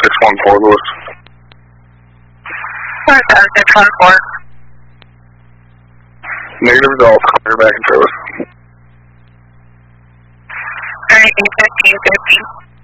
614 Lewis. 614. Negative results. Clear back in service. Alright, 1550.